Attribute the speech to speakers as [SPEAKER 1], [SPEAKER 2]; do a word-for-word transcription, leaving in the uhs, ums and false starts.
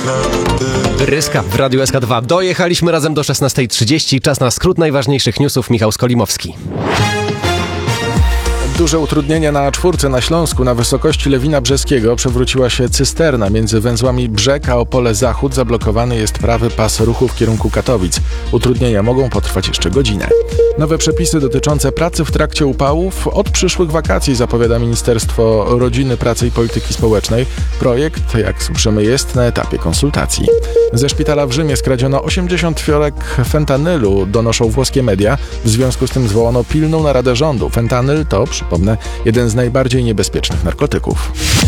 [SPEAKER 1] Ryska w Radiu S K dwa. Dojechaliśmy razem do szesnastej trzydzieści. Czas na skrót najważniejszych newsów. Michał Skolimowski.
[SPEAKER 2] Duże utrudnienia na czwórce na Śląsku. Na wysokości Lewina Brzeskiego przewróciła się cysterna. Między węzłami Brzeg a Opole Zachód zablokowany jest prawy pas ruchu w kierunku Katowic. Utrudnienia mogą potrwać jeszcze godzinę. Nowe przepisy dotyczące pracy w trakcie upałów od przyszłych wakacji zapowiada Ministerstwo Rodziny, Pracy i Polityki Społecznej. Projekt, jak słyszymy, jest na etapie konsultacji. Ze szpitala w Rzymie skradziono osiemdziesiąt fiolek fentanylu, donoszą włoskie media. W związku z tym zwołano pilną naradę rządu. Fentanyl to, przypomnę, jeden z najbardziej niebezpiecznych narkotyków.